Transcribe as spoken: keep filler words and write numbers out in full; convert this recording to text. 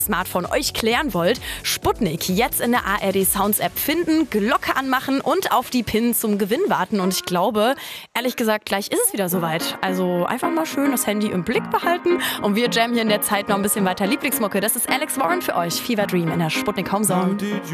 Smartphone euch klären wollt. Sputnik jetzt in der A R D Sounds App finden, Glocke anmachen und auf die Pin zum Gewinn warten. Und ich glaube, ehrlich gesagt, gleich ist es wieder soweit. Also einfach mal schön das Handy im Blick behalten und wir jammen hier in der Zeit noch ein bisschen weiter Lieblingsmucke. Das ist Alex Warren für euch. Fever Dream in der Sputnik Home Zone.